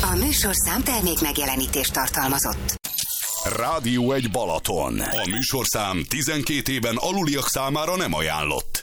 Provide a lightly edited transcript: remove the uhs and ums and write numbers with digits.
A műsorszám termék megjelenítést tartalmazott. Rádió 1 Balaton. A műsorszám 12 éven aluliak számára nem ajánlott.